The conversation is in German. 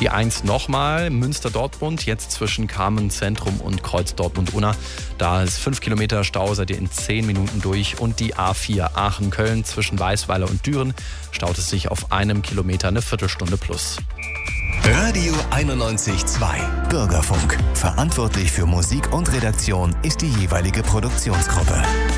Die 1 nochmal, Münster-Dortmund, jetzt zwischen Carmen-Zentrum und Kreuz-Dortmund-Unna. Da ist 5 Kilometer Stau, seid ihr in 10 Minuten durch. Und die A4 Aachen-Köln zwischen Weißweiler und Düren staut es sich auf 1 Kilometer eine Viertelstunde plus. Radio 91.2 Bürgerfunk. Verantwortlich für Musik und Redaktion ist die jeweilige Produktionsgruppe.